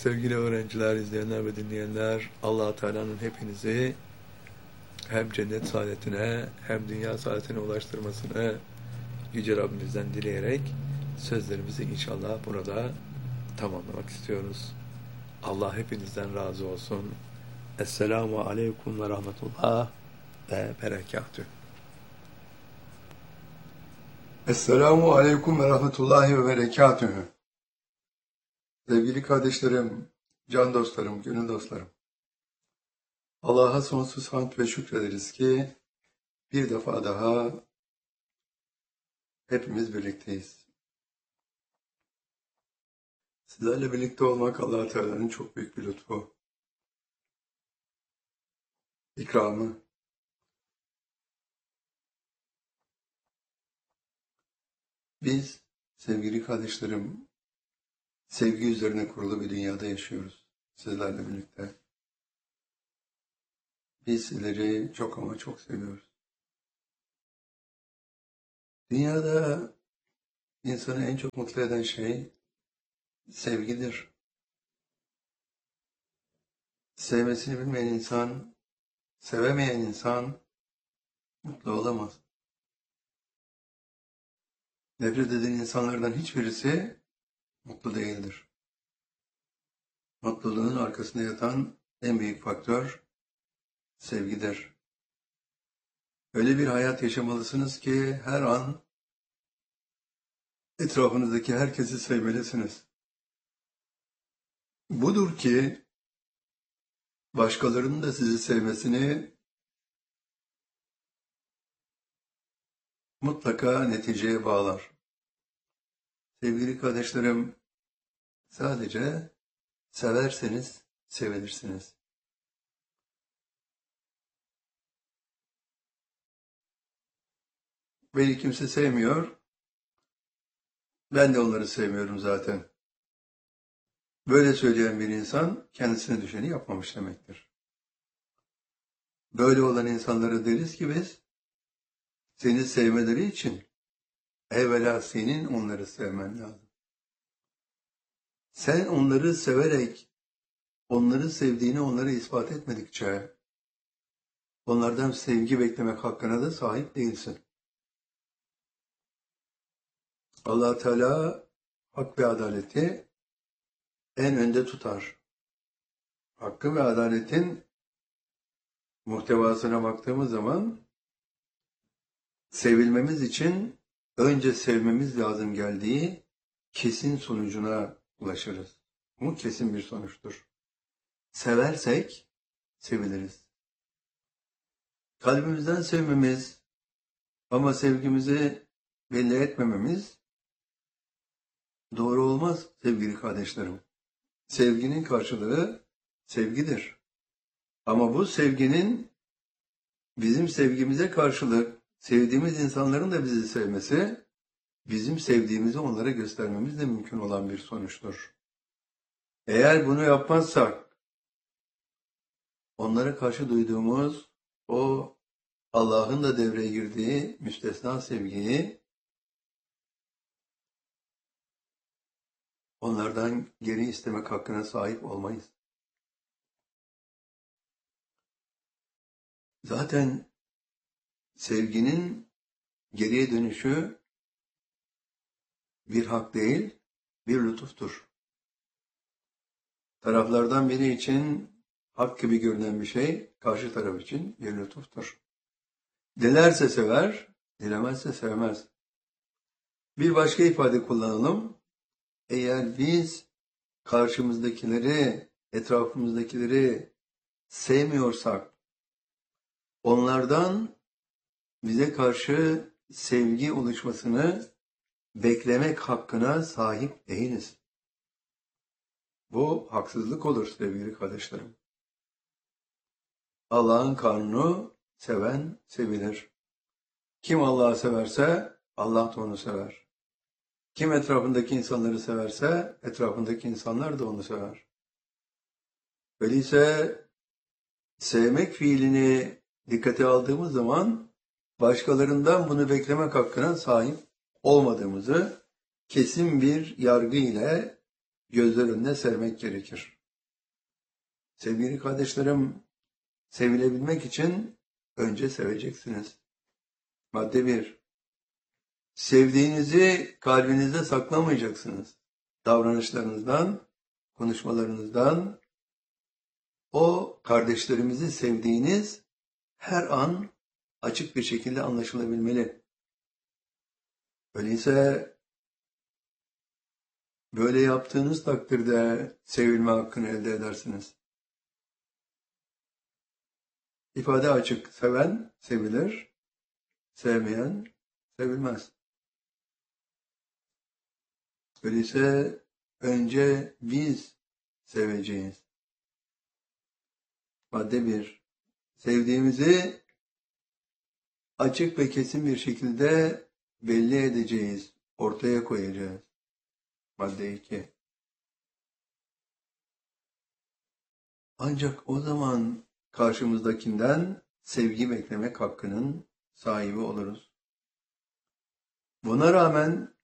Sevgili öğrenciler, izleyenler ve dinleyenler, Allah Teala'nın hepinizi hem cennet saadetine hem dünya saadetine ulaştırmasını Yüce Rabbimizden dileyerek sözlerimizi inşallah burada tamamlamak istiyoruz. Allah hepinizden razı olsun. Esselamu Aleyküm ve Rahmetullah ve Berekatüh. Esselamu Aleyküm ve Rahmetullahi ve Berekatühü. Sevgili kardeşlerim, can dostlarım, gönül dostlarım. Allah'a sonsuz hamd ve şükrederiz ki bir defa daha hepimiz birlikteyiz. Sizlerle birlikte olmak Allah Teala'nın çok büyük bir lütfu, ikramı. Biz sevgili kardeşlerim, sevgi üzerine kurulu bir dünyada yaşıyoruz sizlerle birlikte. Biz sizleri çok ama çok seviyoruz. Dünyada insanı en çok mutlu eden şey sevgidir. Sevmesini bilmeyen insan, sevemeyen insan mutlu olamaz. Nefret eden insanlardan hiçbirisi mutlu değildir. Mutluluğun arkasında yatan en büyük faktör sevgidir. Öyle bir hayat yaşamalısınız ki her an etrafınızdaki herkesi sevmelisiniz. Budur ki başkalarının da sizi sevmesini mutlaka neticeye bağlar. Sevgili kardeşlerim, sadece severseniz sevilirsiniz. Beni kimse sevmiyor, ben de onları sevmiyorum zaten. Böyle söyleyen bir insan kendisine düşeni yapmamış demektir. Böyle olan insanlara deriz ki biz, seni sevmeleri için evvela senin onları sevmen lazım. Sen onları severek, onları sevdiğini onlara ispat etmedikçe, onlardan sevgi beklemek hakkına da sahip değilsin. Allah Teala hak ve adaleti en önde tutar. Hakkın ve adaletin muhtevasına baktığımız zaman sevilmemiz için önce sevmemiz lazım geldiği kesin sonucuna ulaşırız. Bu kesin bir sonuçtur. Seversek seviliriz. Kalbimizden sevmemiz ama sevgimizi belli etmememiz doğru olmaz sevgili kardeşlerim. Sevginin karşılığı sevgidir. Ama bu sevginin bizim sevgimize karşılık sevdiğimiz insanların da bizi sevmesi, bizim sevdiğimizi onlara göstermemiz de mümkün olan bir sonuçtur. Eğer bunu yapmazsak, onlara karşı duyduğumuz o Allah'ın da devreye girdiği müstesna sevgiyi onlardan geri istemek hakkına sahip olmayız. Zaten sevginin geriye dönüşü bir hak değil, bir lütuftur. Taraflardan biri için hak gibi görünen bir şey, karşı taraf için bir lütuftur. Dilerse sever, dilemezse sevmez. Bir başka ifade kullanalım. Eğer biz karşımızdakileri, etrafımızdakileri sevmiyorsak, onlardan bize karşı sevgi oluşmasını beklemek hakkına sahip değiliz. Bu haksızlık olur sevgili kardeşlerim. Allah'ın kanunu seven sevilir. Kim Allah'ı severse Allah da onu sever. Kim etrafındaki insanları severse etrafındaki insanlar da onu sever. Öyleyse sevmek fiilini dikkate aldığımız zaman başkalarından bunu beklemek hakkına sahip olmadığımızı kesin bir yargı ile gözler önüne sermek gerekir. Sevgili kardeşlerim, sevilebilmek için önce seveceksiniz. Madde 1. Sevdiğinizi kalbinizde saklamayacaksınız. Davranışlarınızdan, konuşmalarınızdan, o kardeşlerimizi sevdiğiniz her an açık bir şekilde anlaşılabilmeli. Öyleyse böyle yaptığınız takdirde sevilme hakkını elde edersiniz. İfade açık. Seven sevilir, sevmeyen sevilmez. Öyleyse önce biz seveceğiz. Madde 1. Sevdiğimizi açık ve kesin bir şekilde belli edeceğiz, ortaya koyacağız. Madde 2. Ancak o zaman karşımızdakinden sevgi beklemek hakkının sahibi oluruz. Buna rağmen